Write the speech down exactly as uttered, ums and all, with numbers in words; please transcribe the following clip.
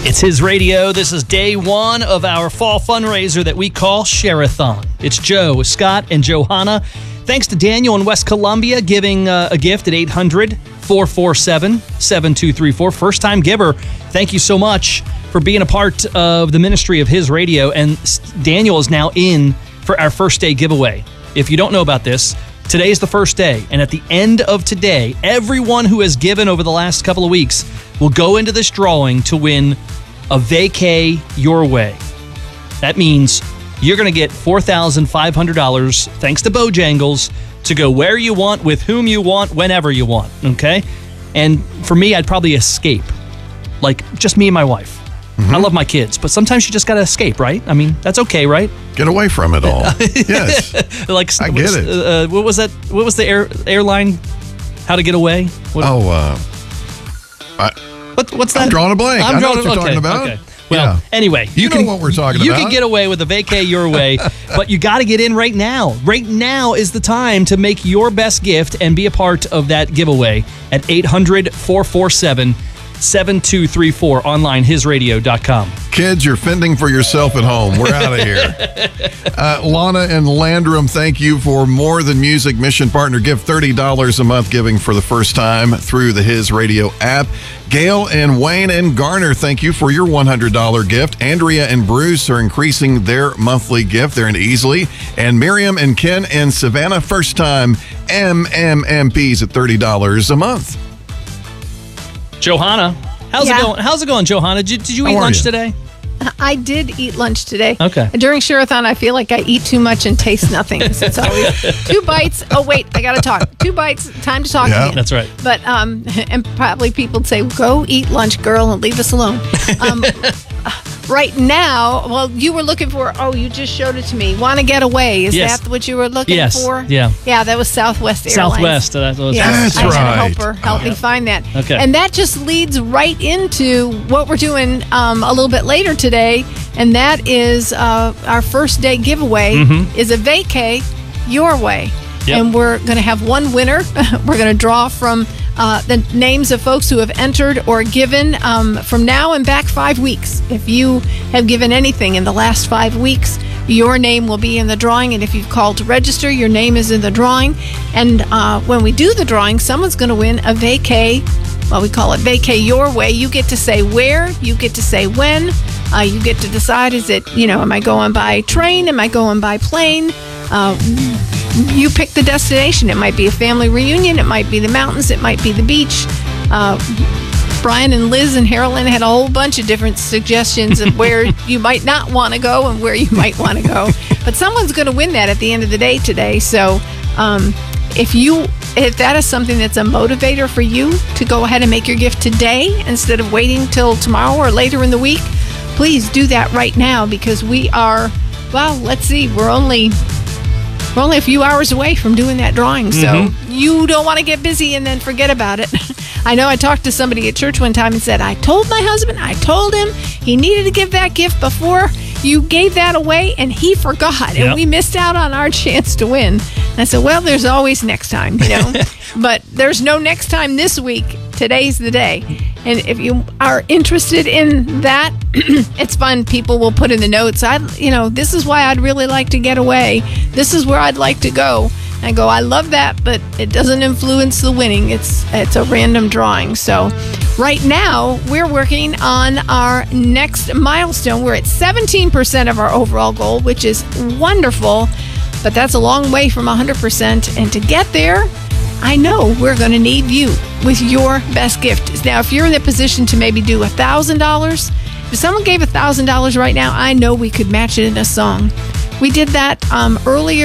It's His Radio. This is day one of our fall fundraiser that we call Share-a-thon. It's Joe, Scott, and Johanna. Thanks to Daniel in West Columbia giving uh, a gift at eight hundred, four four seven, seven two three four. First-time giver. Thank you so much for being a part of the ministry of His Radio. And Daniel is now in for our first day giveaway. If you don't know about this, today is the first day. And at the end of today, everyone who has given over the last couple of weeks will go into this drawing to win a vacay your way. That means you're going to get four thousand five hundred dollars, thanks to Bojangles, to go where you want, with whom you want, whenever you want, okay? And for me, I'd probably escape. Like, just me and my wife. Mm-hmm. I love my kids, but sometimes you just got to escape, right? I mean, that's okay, right? Get away from it all. Yes. like, I get it. Uh, what was that? What was the air, airline? How to Get Away? What, oh, uh... I, what, what's that? I'm drawing a blank. I'm I know drawing, what you're okay, talking about. Okay. Well, yeah. anyway. You, you know can, what we're talking you about. You can get away with a vacay your way, but you got to get in right now. Right now is the time to make your best gift and be a part of that giveaway at eight hundred, four four seven, seven two three four, online his radio dot com. Kids, you're fending for yourself at home. We're out of here. uh, Lana and Landrum, thank you for More Than Music Mission Partner. Give thirty dollars a month, giving for the first time through the His Radio app. Gail and Wayne and Garner, thank you for your one hundred dollars gift. Andrea and Bruce are increasing their monthly gift. They're in Easley. And Miriam and Ken and Savannah, first time M M M Ps at thirty dollars a month. Johanna, how's yeah. it going? How's it going, Johanna? Did, did you How eat lunch you? today? I did eat lunch today. Okay. During Share-a-thon, I feel like I eat too much and taste nothing. It's always two bites. Oh, wait, I got to talk. Two bites, time to talk Yeah. again. That's right. But, um, and probably people would say, go eat lunch, girl, and leave us alone. Um, right now, well, you were looking for, oh, you just showed it to me. Want to Get Away. Is Yes. that what you were looking Yes. for? Yeah. Yeah, that was Southwest Airlines. Southwest. Uh, that was Yeah, That's I had to right. help her help me find that. Okay. And that just leads right into what we're doing um, a little bit later today, and that is uh, our first day giveaway Mm-hmm. is a vacay your way. Yep. And we're going to have one winner. We're going to draw from uh, the names of folks who have entered or given um, from now and back five weeks. If you have given anything in the last five weeks, your name will be in the drawing. And if you've called to register, your name is in the drawing. And uh, when we do the drawing, someone's going to win a vacay. Well, we call it vacay your way. You get to say where, you get to say when, uh, you get to decide, is it, you know, am I going by train? Am I going by plane? Uh, you pick the destination. It might be a family reunion. It might be the mountains. It might be the beach. Uh, Brian and Liz and Harolyn had a whole bunch of different suggestions of where you might not want to go and where you might want to go. But someone's going to win that at the end of the day today. So um, if you if that is something that's a motivator for you to go ahead and make your gift today instead of waiting till tomorrow or later in the week, please do that right now, because we are, well, let's see, we're only... We're only a few hours away from doing that drawing, so mm-hmm. you don't want to get busy and then forget about it. I know I talked to somebody at church one time and said, I told my husband, I told him he needed to give that gift before you gave that away, and he forgot, and yep. we missed out on our chance to win. And I said, well, there's always next time, you know, but there's no next time this week. Today's the day. And if you are interested in that, it's fun. People will put in the notes, I, you know, this is why I'd really like to get away. This is where I'd like to go. I go, I love that, but it doesn't influence the winning. It's it's a random drawing. So right now, we're working on our next milestone. We're at seventeen percent of our overall goal, which is wonderful, but that's a long way from one hundred percent. And to get there, I know we're going to need you with your best gift. Now, if you're in the position to maybe do one thousand dollars, if someone gave one thousand dollars right now, I know we could match it in a song. We did that um, earlier